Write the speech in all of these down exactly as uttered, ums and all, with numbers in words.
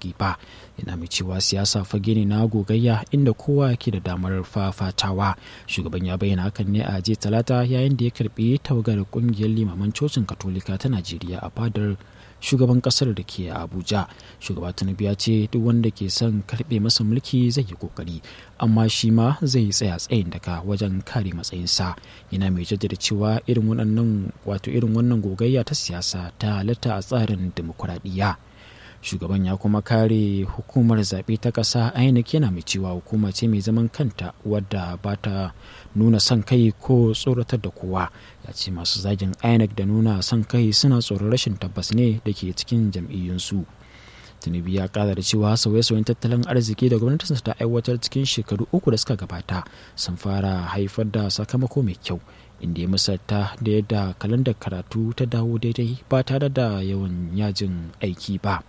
tsaki ba, yana mai cewa siyasa fage ne na gogayya inda kowa ke da damar fafatawa. Shugaban ya bayyana hakan ne a jiya talata yayin da ya karbi tawagar kungiyar limaman cocin katolika ta Najeriya a fadar shugaban kasar da ke Abuja. Shugaba Tinubu ya ce duk wanda ke son karbe masa mulki zai yi kokari, amma shi ma zai tsaya tsayin daka wajen kare matsayinsa. Yana mai jaddada cewa irin wannan wato irin wannan gogayya ta siyasa ta halatta a tsarin dimokuraɗiyya. Shugaban ya kuma kare hukumar zaɓe ta ƙasa I N E C, yana mai cewa hukuma ce mai zaman kanta wadda ba ta nuna son kai ko tsoratar da kowa. Ya ce masu zagin I N E C da nuna son kai suna tsoron rashin tabbas ne da ke cikin jam'iyyunsu. Tinubu ya ƙara da cewa sauye-sauyen tattalin arziki da gwamnatinsa ta aiwatar cikin shekaru uku da suka gabata sun fara haifar da sakamako mai kyau, inda ya misalta da yadda kalandar karatu ta dawo daidai ba tare da yawan yajin aiki ba.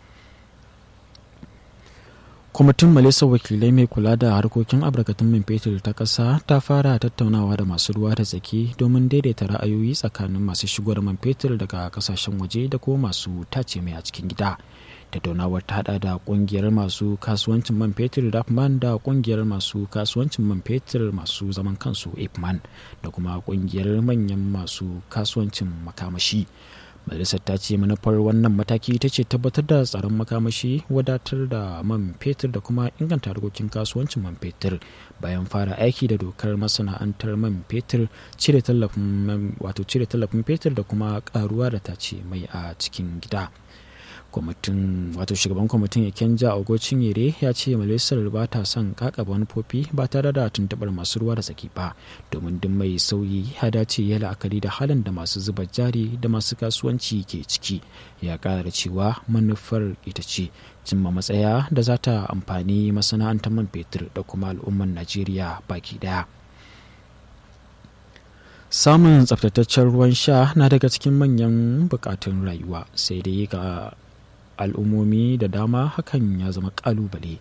Kwamitin Majalisar Wakilai mai kula da harkokin albarkatun man fetur ta ƙasa ta fara tattaunawa da masu ruwa da tsaki domin daidaita ra'ayoyi tsakanin masu shigo da man fetur daga kasashen waje da kuma masu tace mai a cikin gida. Tattaunawar ta hada da kungiyar masu kasuwancin man fetur Dapman da kungiyar masu kasuwancin man fetur masu zaman kansu Ipman da kuma kungiyar manyan masu kasuwancin makamashi. Majalisar ta ce manufar wannan mataki ita ce tabbatar da tsaron makamashi, wadatar da man fetur da kuma inganta harkokin kasuwancin man fetur bayan fara aiki da dokar masana'antar man fetur, cire tallafin wato cire tallafin fetur da kuma karuwa da tace mai a cikin gida. Kwamitin wato shugaban kwamitin Ikenja Ogochinyere ya ce majalisar ba ta son kakaba manufofi ba tare da tuntuɓar masu ruwa da tsaki ba, domin duk mai sauyi ya dace ya la'akari da halin da masu zuba jari da masu kasuwanci ke ciki. Ya ƙara da cewa manufar ita ce cimma matsaya da za ta amfani masana'antar man fetur da kuma al'ummar Najeriya baki daya. Samun tsaftataccen ruwan sha na daga cikin manyan bukatun rayuwa, sai dai ga al'ummomi da dama hakan ya zama kalubale,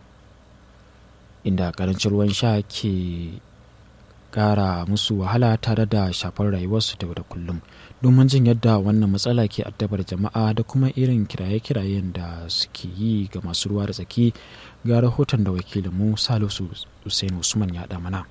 inda karancin ruwan sha ke kara musu wahala tare da shafar rayuwarsu da da kullum. Domin jin yadda wannan matsala ke addabar jama'a da kuma irin kiraye-kirayen da suke yi ga masu ruwa da tsaki, ga rahoton da wakilinmu Salisu Hussein Usman ya da mana.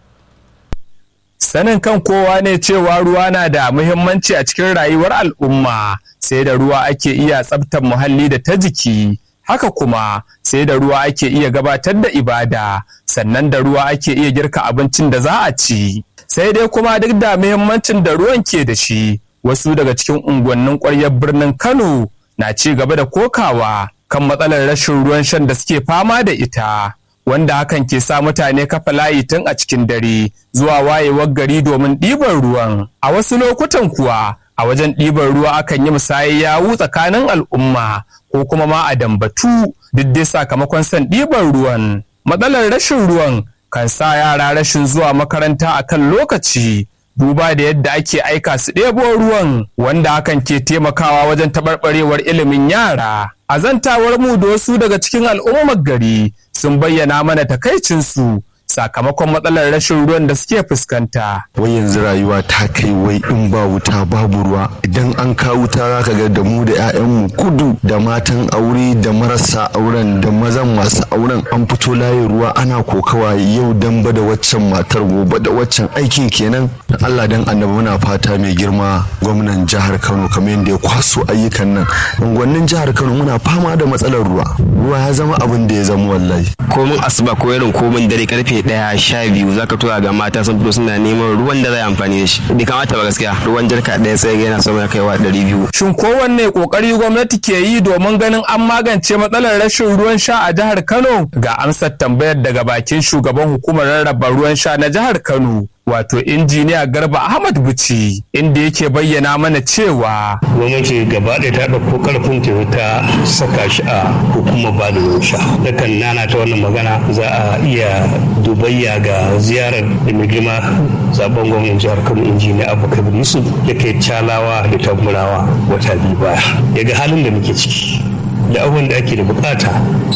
Sanin kan kowa ne cewa ruwa na da muhimmanci a cikin rayuwar al'umma, sai da ruwa ake iya tsabtar muhalli da ta jiki, haka kuma sai da ruwa ake iya gabatar da ibada, sannan da ruwa ake iya girka abincin da za a ci. Sai dai kuma duk da muhimmancin da ruwan ke da shi, wasu daga cikin unguwannin ƙwaryar birnin Kano na ci gaba da kokawa kan matsalar rashin ruwan shan da suke fama da ita, wanda hakan ke sa mutane kafa layi tun a cikin dare zuwa wayewar gari domin ɗiban ruwan. A wasu lokutan kuwa a wajen ɗiban ruwa akan yi musayar yawu tsakanin al'umma ko kuma ma a dambatu, duk dai sakamakon son ɗiban ruwan. Matsalar rashin ruwan kan sa yara rashin zuwa makaranta a kan lokaci, duba da yadda ake aika su ɗebo ruwan, wanda hakan ke taimakawa wajen taɓarɓarewar ilimin yara. A zantawar mu da wasu daga cikin al'ummar gari sun bayyana mana takaicinsu sakamakon matsalar rashin ruwan da suke fuskanta. Wai yanzu rayuwa ta kai wai in ba wuta babu ruwa, idan an kawo wuta za ka ga da mu da 'ya'yanmu kudu da matan aure da marasa auren da mazan masu auren an fito layin ruwa ana kokawa, yau damba da waccan matar gobe da waccan aikin kenan. Dan Allah dan annabi muna fata mai girma gwamnan jihar Kano kamar yadda ya kwaso ayyukan nan. Unguwannin jihar Kano muna fama da matsalar ruwa. Ruwa ya zama abin da ya zama wallahi. Komin asuba ko irin komin dare karfe daya sha biyu zaka tura ga mata sun fito suna neman ruwan da zai amfani da shi. Bai kamata ba gaskiya. Ruwan jarka daya sai ga yana sama ya kaiwa ɗari biyu. Shin kowanne kokari gwamnati ke yi domin ganin an magance matsalar rashin ruwan sha a jihar Kano? Ga amsar tambayar daga bakin shugaban hukumar rarraba ruwan sha na jihar Kano, wato injiniya Garba Ahmad Buci, inda yake bayyana mana cewa gwamnati gaba ɗaya ta ɗauko ƙarfin ta ta saka shi a hukumar ba da ruwan sha. Dakan nana ta wannan magana za a iya dubayya ga ziyarar da mai girma zaben gwamnan jihar Kano injiniya Abubakar Yusuf ya kai Calawa da Tamburawa wata biyu baya. Ya ga halin da muke ciki da abubuwan da ake da bukata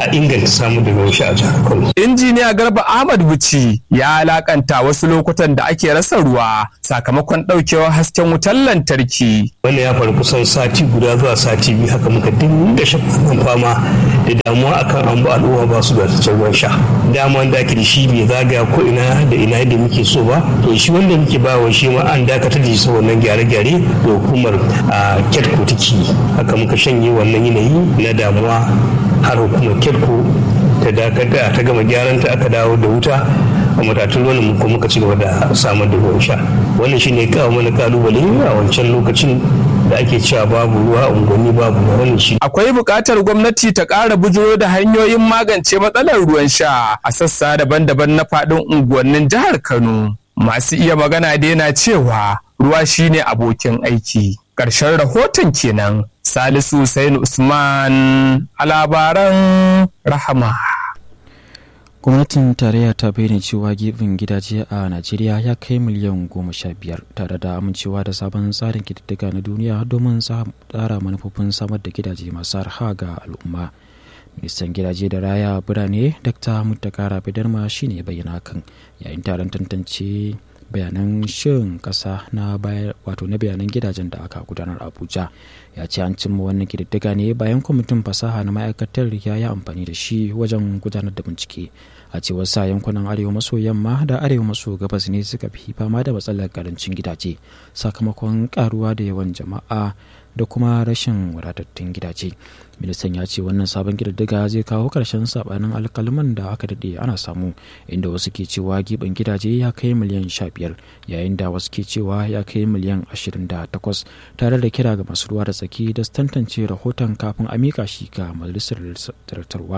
a inganta samun da ruwan sha a jihar Kano. Injiniya Garba Ahmad Buci ya alakanta wasu lokutan da ake rasa ruwa sakamakon ɗaukewar hasken wutar lantarki. Wannan ya faru kusan sati guda zuwa sati biyu haka muka dinga shan fama da damuwa akan an ba al'umma ba su da ruwan sha. Dama da ake da shi bai zagaya ko ina da ina da muke so ba, to shi wanda muke ba wa shi ma an dakatar da shi wannan gyare-gyare da hukumar a Ketco take. Haka muka shanye wannan yanayi na damuwa har hukumar Ketco ta dakata ta gama gyaran ta aka dawo da wuta a matatun ruwan mu kuma muka ci gaba da samar da ruwan sha. Wannan shine kawo mana kalubale a wancan lokacin da ake cewa babu ruwa a unguwanni babu ruwa. Wannan shi akwai buƙatar gwamnati ta ƙara bujuro da hanyoyin magance matsalar ruwan sha a sassa daban-daban na faɗin unguwannin jihar Kano. Masu iya magana da yana cewa ruwa shine abokin aiki. Ƙarshen rahoton kenan. Salisu Hussein Usman a labaran Rahama. Gwamnatin tarayya ta bayyana cewa gibin gidaje a Najeriya ya kai miliyan goma sha biyar tare da amincewa da sabon tsarin kididdiga na duniya domin tsara manufofin samar da gidaje masu arha ga al'umma. Ministan gidaje da raya birane Dr. Muttaka Rabidarma shi ne bayyana kan yayin taron tantance bayanan shirin kasa na wato na bayanan gidajen da aka gudanar a Abuja. Ya ce an cimma wannan kididdiga ne bayan kwamitin fasaha na ma'aikatar ya yi amfani da shi wajen gudanar da bincike. A cewar sa yankunan arewa maso yamma da arewa maso gabas ne suka fi fama da matsalar karancin gidaje sakamakon karuwa da yawan jama'a da kuma rashin wadatattun gidaje. Ministan ya ce wannan sabon kididdiga zai kawo karshen sabanin alkalman da aka daɗe ana samu, inda wasu ke cewa giɓin gidaje ya kai miliyan sha biyar yayin da wasu ke cewa ya kai miliyan ashirin da takwas, tare da kira ga masu ruwa da tsaki da tantance rahoton kafin a mika shi ga majalisar dattarwa.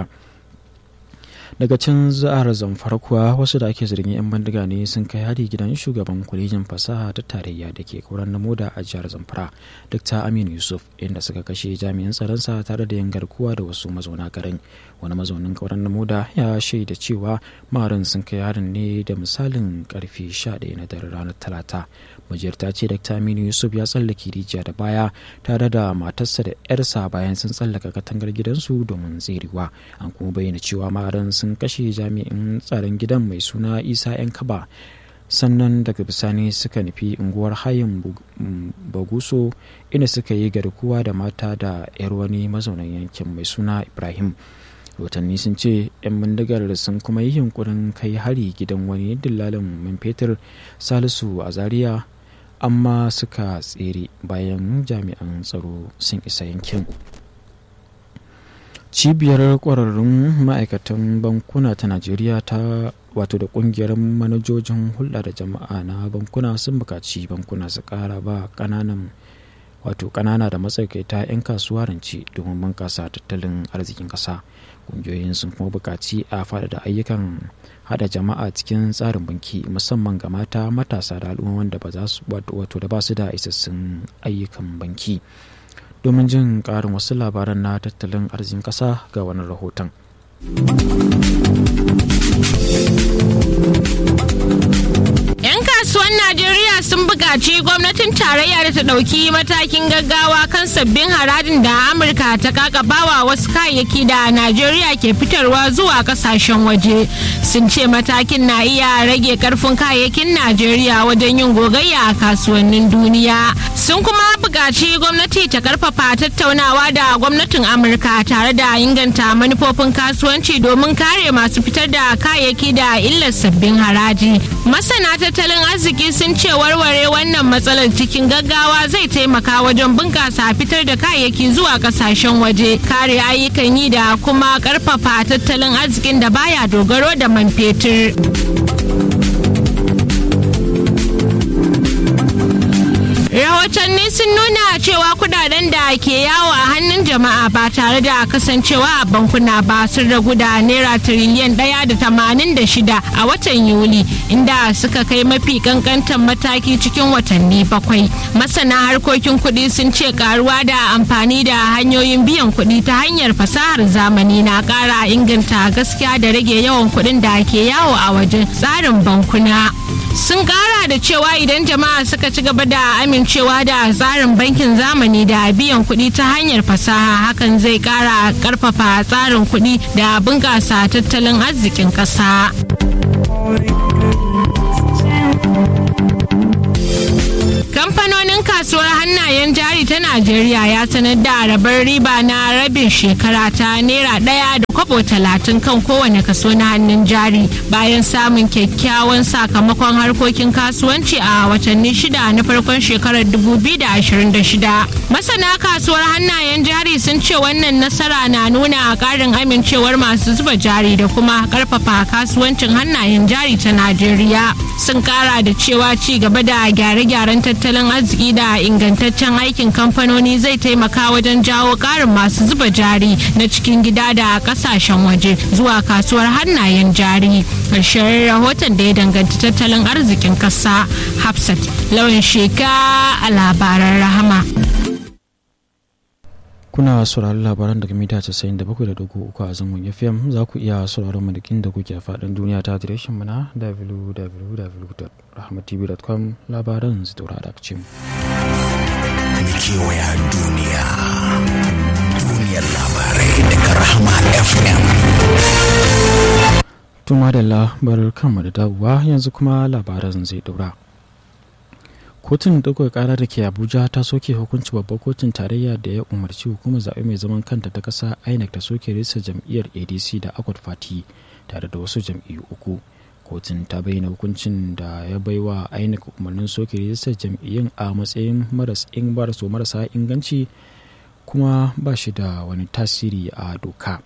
Daga can za'ar Zamfara kuwa wasu da ake zargin 'yan bindiga ne sun kai hari gidan shugaban kwalejin fasaha ta tarayya da ke kauran na moda a jihar Zamfara, Dr. Aminu Yusuf, inda suka kashe jami'an tsaronsa tare da yin garkuwa da wasu mazauna garin. Wani mazaunin kauran na moda ya shaida cewa maharin sun kai harin ne da misalin karfe sha ɗaya na dare ranar Talata. Majiyar ta ce Dr. Aminu Yusuf ya tsallake rijiya da baya tare da matarsa da 'yarsa bayan sun tsallaka katangar gidansu domin tserewa. An kuma bayyana cewa maharin sun kashe jami'in tsaron gidan mai suna Isa yan kaba, sannan daga bisani suka nufi unguwar hayin Baguso inda suka yi garkuwa da mata da 'yar wani mazaunan yankin mai suna Ibrahim. Rotanni sun ce 'yan bindigar sun kuma yi yunkurin kai hari gidan wani dillalin man fetur Salisu a Zaria, amma suka tsere bayan jami'an tsaro sun isa yankin. Cibiyar ƙwararrun ma'aikatan bankuna ta Najeriya ta wato da ƙungiyar manajojin hulɗa da jama'a na bankuna sun buƙaci bankuna su ƙara ba ƙananan wato ƙanana da matsakaita 'yan kasuwa rance domin bunƙasa tattalin arzikin ƙasa. Ƙungiyoyin sun kuma buƙaci a faɗaɗa ayyukan haɗa jama'a cikin tsarin banki, musamman ga mata, matasa da al'umma wanda ba za su wato da ba su da isassun ayyukan banki. Domin jin ƙarin wasu labaran na tattalin arzikin ƙasa ga wani rahoton. 'Yan kasuwan Najeriya sun buƙaci gwamnatin tarayya da ta ɗauki matakin gaggawa kan sabbin harajin da Amurka ta kakabawa wasu kayayyaki da Najeriya ke fitarwa zuwa ƙasashen waje. Sun ce matakin na iya rage ƙarfin kayayyakin Najeriya wajen yin gogayya a kasuwannin duniya. Sun kuma buƙaci gwamnati ta ƙarfafa tattaunawa da gwamnatin Amurka tare da inganta manufofin kasuwanci domin kare masu fitar da kayayyaki da illar sabbin haraji. Masana tattalin arziki sun ce warware wannan matsalar cikin gaggawa zai taimaka wajen bunƙasa fitar da kayayyaki zuwa ƙasashen waje, kare ayyukan yi da kuma ƙarfafa tattalin arzikin da baya dogaro da man fetur. Rahotanni sun nuna cewa kudaden da ke yawo a hannun jama'a ba tare da kasancewa a bankuna ba sun ragu da naira tiriliyan ɗaya da tamanin da shida a watan Yuli, inda suka kai mafi kankantan mataki cikin watanni bakwai. Masana harkokin kuɗi sun ce karuwa da amfani da hanyoyin biyan kuɗi ta hanyar fasahar zamani na ƙara inganta gaskiya da rage yawan kuɗin da ke yawo a wajen tsarin bankuna. sun kara da cewa idan jama'a suka ci gaba da amincewa da tsarin bankin zamani da biyan kuɗi ta hanyar fasaha, hakan zai kara karfafa tsarin kuɗi da bunƙasa tattalin arzikin ƙasa. Kamfanonin kasuwar hannayen jari ta Najeriya ya sanar da rabar riba na rabin shekara ta naira ɗaya da kwabo talatin kan kowane kaso na hannun jari bayan samun kyakkyawan sakamakon harkokin kasuwanci a watanni shida na farkon shekarar dubu biyu da ashirin da shida. Masana kasuwar hannayen jari sun ce wannan nasara na nuna ƙarin amincewar masu zuba jari da kuma ƙarfafa kasuwancin hannayen jari ta Najeriya. Sun ƙara da cewa ci gaba da gyare-gyaren tattalin arziki da ingantaccen aikin kamfanoni zai taimaka wajen jawo ƙarin masu zuba jari na cikin gida da ƙasashen waje zuwa kasuwar hannayen jari. Ƙarshen rahoton da ya danganci tattalin arzikin ƙasa. Hafsat Lawan Sheka a labaran Rahama. Kuna sauraron labaran daga mita casa'in da bakwai da dugu uku a zangon F M. Za ku iya sauraron mu da da kuke a faɗin duniya ta adireshin mu na w w w dot rahmatv dot com. Labaran su daura da mu. Kewaya duniya, duniyar labarai daga Rahama F M. Tuma da labar kanmu da dawowa, yanzu kuma labaran zai daura. Kotun ɗaukar ƙara da ke Abuja ta soke hukunci babbar kotun tarayya da ya umarci hukumar zaɓe mai zaman kanta ta ƙasa I N E C ta soke risa jam'iyyar A D C da Accord Party tare da wasu jam'iyyu uku. Kotun ta bayyana hukuncin da ya baiwa I N E C umarnin soke risa jam'iyyun a matsayin marasa inganci kuma ba shi da wani tasiri a doka.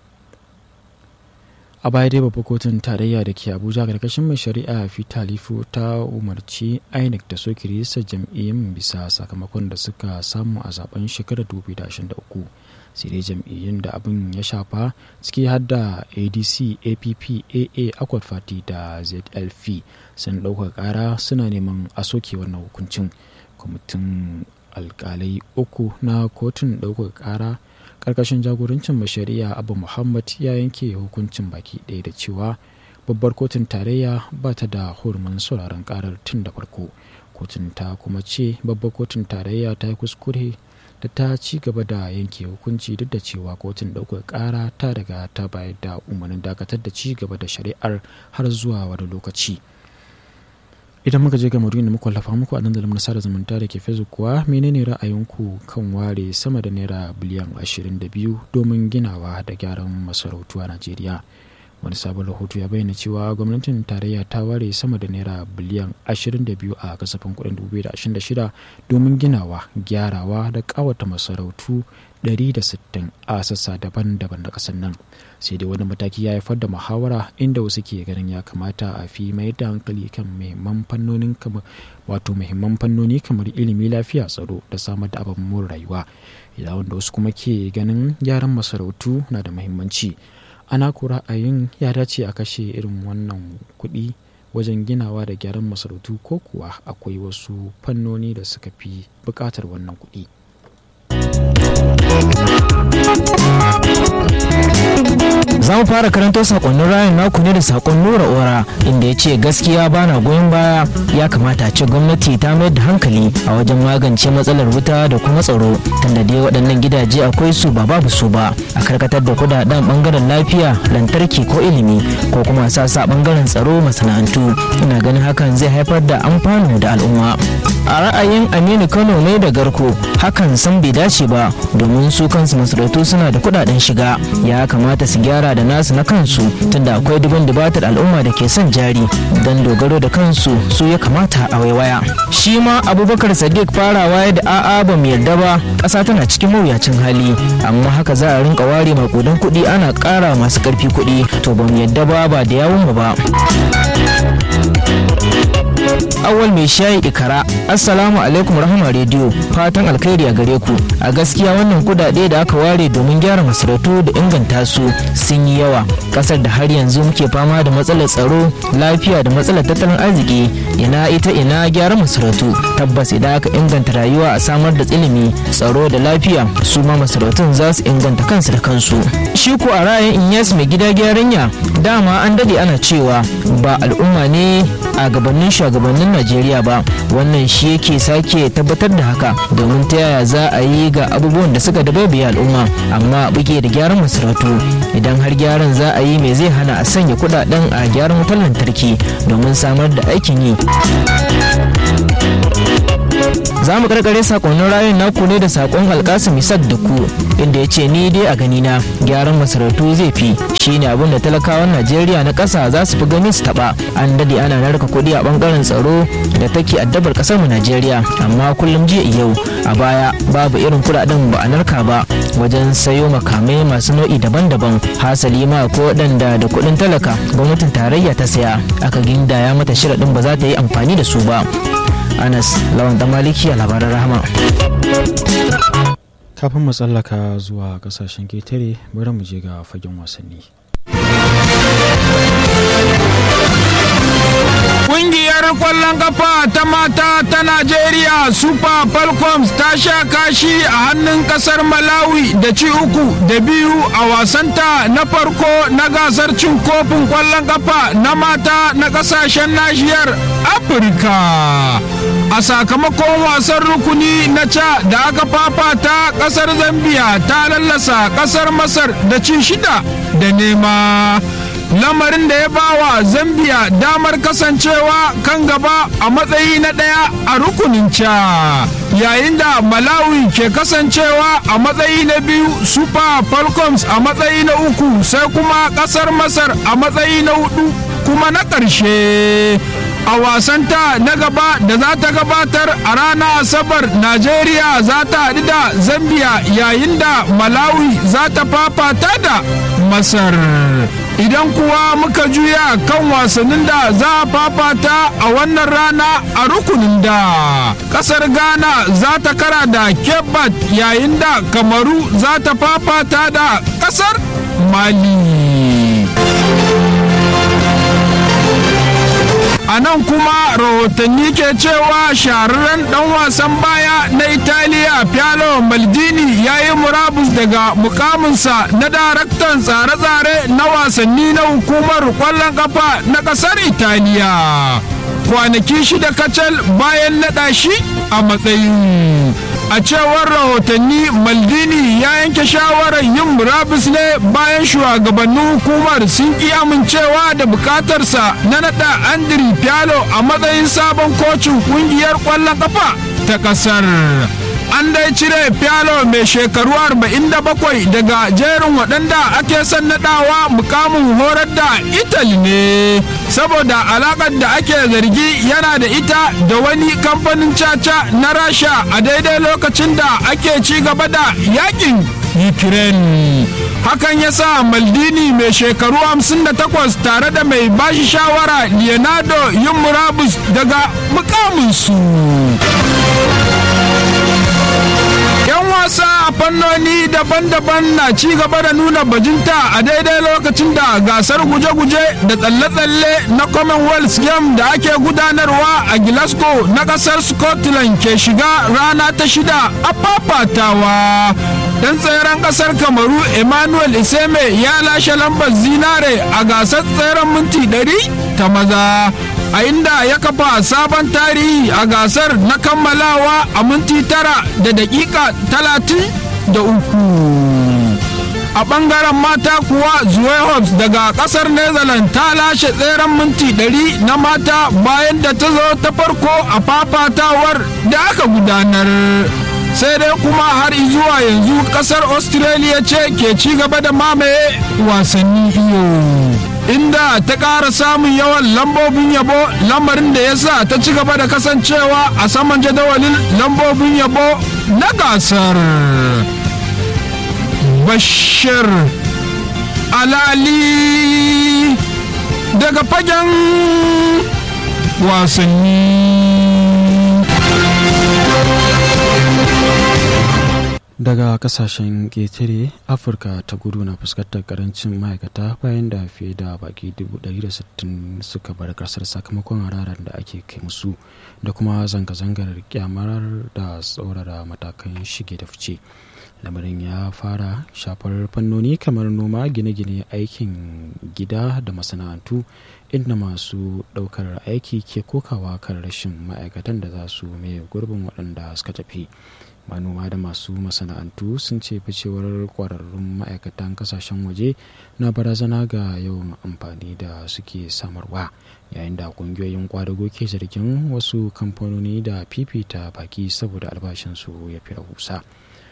A baya dai babbar kotun tarayya da ke Abuja karkashin mai shari'a Fita Lifo ta umarci I N E C da soke rijistar jam'iyyun bisa sakamakon da suka samu a zaben shekarar dubu biyu da ashirin da uku. Sai dai jam'iyyun da abin ya shafa ciki har da A D C, A P P, A A, Accord Party da Z L P sun ɗaukar ƙara suna neman a soke wannan hukuncin. Kwamitin alƙalai uku na kotun ɗaukar ƙara karkashin jagorancin mai shari'a Abu Muhammad ya yanke hukuncin baki ɗaya da cewa babbar kotun tarayya ba ta da hurumin sauraron karar tun da farko. Kotun ta kuma ce babbar kotun tarayya ta yi kuskure da ta ci gaba da yanke hukunci duk da cewa kotun ɗaukar ƙara ta riga ta bayar da umarnin dakatar da ci gaba da shari'ar har zuwa wani lokaci. Idan muka je ga murin da muka lafa muku a dandalin na sada zumunta da ke Facebook kuwa, menene ra'ayinku kan ware sama da naira biliyan ashirin da biyu domin ginawa da gyaran masarautu a Najeriya? Wani sabon rahoto ya bayyana cewa gwamnatin tarayya ta ware sama da naira biliyan ashirin da biyu a kasafin kuɗin dubu biyu da ashirin da shida domin ginawa, gyarawa da ƙawata masarautu ɗari da sittin a sassa daban-daban da ƙasar nan. Sai dai wani mataki ya haifar da muhawara inda wasu ke ganin ya kamata a fi mai da hankali kan muhimman fannonin kamar wato muhimman fannoni kamar ilimi, lafiya, tsaro da samar da ababen rayuwa, idan wanda wasu kuma ke ganin gyaran masarautu na da muhimmanci. Ana ko ra'ayin ya dace a kashe irin wannan kuɗi wajen ginawa da gyaran masarautu ko kuwa akwai wasu fannoni da suka fi buƙatar wannan kuɗi. Za mu fara karanto sakonnin rayan naku ne da sakon Nura Ora inda ya ce gaskiya bana goyon baya, ya kamata a ce gwamnati ta mayar da hankali a wajen magance matsalar wuta da kuma tsaro, tunda dai waɗannan gidaje akwai su ba babu su ba, a karkatar da kudaden bangaren lafiya, lantarki ko ilimi ko kuma sa sa bangaren tsaro, masana'antu. Ina ganin hakan zai haifar da amfani da al'umma. A ra'ayin Aminu Kano ne da Garko, hakan san bai dace ba domin su kansu masarautu suna da kudaden shiga, ya kamata su gyara da nasu na kansu tunda akwai dubin dubatar al'umma da ke son jari don dogaro da kansu, su ya kamata a waiwaya. Shi ma Abubakar Sadiq farawa ya da a'a ba mu yarda ba, ƙasa tana cikin mawuyacin hali amma haka za a rinka ware makudan kuɗi ana ƙara masu ƙarfi kuɗi, to ba mu yarda ba ba da yawun mu ba. Awal mai shayi Ikara, assalamu alaikum Rahama rediyo, fatan alkhairi a gare ku. A gaskiya wannan kudade da aka ware domin gyara masarautu da inganta su sun yi yawa. Kasar da har yanzu muke fama da matsalar tsaro, lafiya da matsalar tattalin arziki, ina ita ina gyara masarautu. Tabbas idan aka inganta rayuwa a samar da ilimi, tsaro da lafiya, su ma masarautun za su inganta kansu da kansu. Shi ko a ra'ayin Inyas mai gida gyaranya, dama an dade ana cewa ba al'umma ne a gabanin shugabannin Najeriya ba. Wannan shi yake sake tabbatar da haka, domin ta yaya za a yi ga abubuwan da suka dabaibaye al'umma amma buge da gyaran masarautu. Idan har gyaran za a yi, me zai hana a sanya kudaden a gyaran wutar lantarki domin samar da aikin yi. Za mu karkare sakonnin rayun naku ne da sakon Alkasim Isaac da ku, inda ya ce ni dai a ganina gyaran masarautu zai fi, shine abin da talakawan Najeriya na ƙasa za su fi gani su taɓa. An dade ana narka kuɗi a ɓangaren tsaro da take addabar ƙasar mu Najeriya, amma kullum jiya yau a baya babu irin kuɗaɗen ba a narka ba wajen sayo makamai masu nau'i daban-daban. Hasali ma ko waɗanda da kuɗin talaka gwamnatin tarayya ta saya, aka gindaya mata shiraɗin ba za ta yi amfani da su ba. Anas Lawan Damaliki a labaran Rahama. Kafin mu tsallaka zuwa kasashen ketare, bari mu je ga fagen wasanni. Ƙungiyar ƙwallon kafa ta mata ta Najeriya Super Falcons ta sha kashi a hannun ƙasar Malawi da ci uku da biyu a wasanta na farko na gasar cin kofin ƙwallon kafa na mata na ƙasashen nahiyar Afirka. A sakamakon wasan rukuni na ca da aka fafata, ƙasar Zambia ta lallasa ƙasar Masar da ci shida da nema. Lamarin da ya bawa Zambia damar kasancewa kan gaba a matsayi na ɗaya a rukunin ca, yayin da Malawi ke kasancewa a matsayi na biyu, Super Falcons a matsayi na uku, sai kuma ƙasar Masar a matsayi na hudu kuma na ƙarshe. A wasanta na gaba da za ta gabatar a ranar Asabar, Najeriya za ta haɗu da Zambia, yayin da Malawi za ta fafata da Masar. Idan kuwa muka juya kan wasannin da za a fafata a wannan rana a rukunin da, ƙasar Ghana za ta kara da Cape Verde, yayin da Kamaru za ta fafata da ƙasar Mali. A nan kuma rahotanni ke cewa shahararren dan wasan baya na Italiya Paolo Maldini ya yi murabus daga mukaminsa na daraktan tsare-tsare na wasanni na hukumar kwallon kafa na kasar Italiya, kwanaki shida kacal bayan naɗa shi a matsayin. A cewar rahotanni, Maldini ya yanke shawarar yin murabus ne bayan shugabannin hukumar sun ki amincewa da bukatarsa na nada Andri Pirlo a matsayin sabon kocin kungiyar kwallon kafa ta kasar. An dai cire Pirlo mai shekaru arba'in da bakwai daga jerin waɗanda ake son nadawa mukamin horar da Italy ne saboda alakar da ake zargi yana da ita da wani kamfanin caca na Rasha a daidai lokacin da ake ci gaba da yakin Ukraine. Hakan ya sa Maldini mai shekaru hamsin da takwas tare da mai bashi shawara Leonardo yin murabus daga mukaminsu. Yan wasa a fannoni daban-daban na ci gaba da nuna bajinta a daidai lokacin da gasar guje-guje da tsalle-tsalle na Commonwealth Game da ake gudanarwa a Glasgow na kasar Scotland ke shiga rana ta shida a fafatawa. Dan tseren kasar Kamaru Emmanuel Iseme ya lashe lambar zinare a gasar tseren minti ɗari ta maza, a inda ya kafa sabon tarihi a gasar na kammalawa a minti tara da dakika talatin da uku. A ɓangaren mata kuwa Zoe Hobbs daga ƙasar Netherlands ta lashe tseren minti ɗari na mata bayan da ta zo ta farko a fafatawar da aka gudanar. Sai dai kuma har zuwa yanzu ƙasar Australia ce ke ci gaba da mamaye wasanni iyo, inda ta ƙara samun yawan lambobin yabo, lamarin da ya sa ta ci gaba da kasancewa a saman jadawalin lambobin yabo na gasar. Bashir Alali daga fagen wasanni. Daga kasashen ƙetare, Afirka ta kudu na fuskantar karancin ma'aikata bayan da fiye da baki dubu ɗari da sittin suka bar ƙasar sakamakon hararar da ake kai musu da kuma zanga-zangar kyamarar da tsaurara matakan shige da fice. lamarin ya fara shafar fannoni kamar noma, gine-gine, aikin gida da masana'antu, inda masu ɗaukar aiki ke kokawa kan rashin ma'aikatan da za su mai gurbin waɗanda suka tafi. Manoma da masu masana'antu sun ce ficewar kwararrun ma'aikatan kasashen waje na barazana ga yawan amfani da suke samarwa, yayin da kungiyoyin kwadago ke zargin wasu kamfanoni da fifita baki saboda albashinsu ya fi rahusa.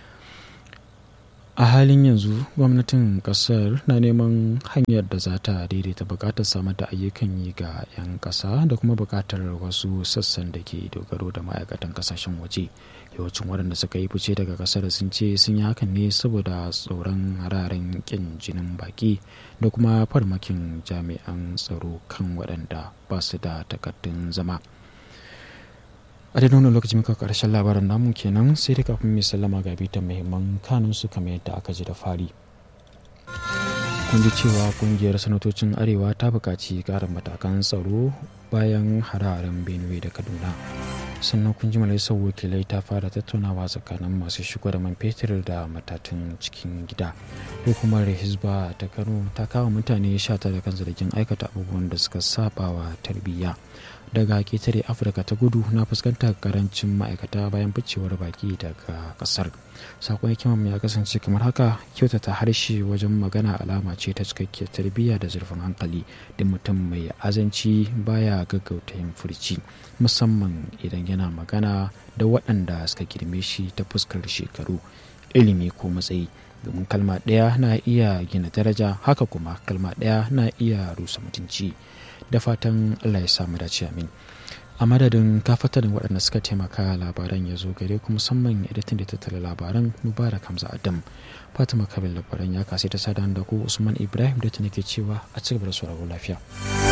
A halin yanzu gwamnatin kasar na neman hanyar da za ta daidaita bukatar samar da ayyukan yi ga 'yan kasa da kuma bukatar wasu sassan da ke dogaro da ma'aikatan kasashen waje. Yawancin waɗanda suka yi fice daga kasar sun ce sun yi hakan ne saboda tsoron hararen kin jinin baki da kuma farmakin jami'an tsaro kan waɗanda ba su da takardun zama. A daidai wani lokaci muka karshen labaran namu kenan, sai da kafin mai sallama ga bitan muhimman kanun su kamar yadda aka ji da fari. Kun ji cewa kungiyar sanatocin arewa ta buƙaci ƙarin matakan tsaro bayan hararen Benue da Kaduna. Sannan kun ji majalisar wakilai ta fara tattaunawa tsakanin masu shigo da man fetur da matatun cikin gida. Hukumar Hizba ta Kano ta kawo mutane sha tara kan zargin aikata abubuwan da suka saba wa tarbiyya. Daga ketare Afirka ta kudu na fuskantar karancin ma'aikata bayan ficewar baki daga kasar. Sakon hikimar ya kasance kamar haka: kyautata harshe wajen magana alama ce ta cikakkiyar tarbiyya da zurfin hankali. Duk mutum mai azanci baya gaggauta yin furci, musamman idan yana magana da waɗanda suka girme shi ta fuskar shekaru, ilimi ko matsayi, domin kalma ɗaya na iya gina daraja, haka kuma kalma ɗaya na iya rusa mutunci. Da fatan Allah ya samu dace, amin. A madadin kafatarin waɗanda suka taimaka labaran ya zo gare ku, musamman editin da tattala labaran Mubarak Hamza Adam, Fatima Kabil labaran ya kasai ta sadan da ku Usman Ibrahim da ta nake cewa a cigaba da sauraro lafiya.